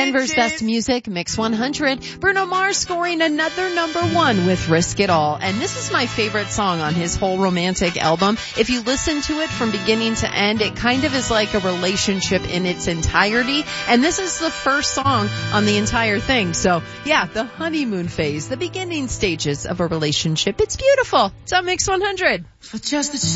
Denver's best music, Mix 100. Bruno Mars scoring another #1 with Risk It All. And this is my favorite song on his whole romantic album. If you listen to it from beginning to end, it kind of is like a relationship in its entirety. And this is the first song on the entire thing. So yeah, the honeymoon phase, the beginning stages of a relationship. It's beautiful. It's on Mix 100. For just a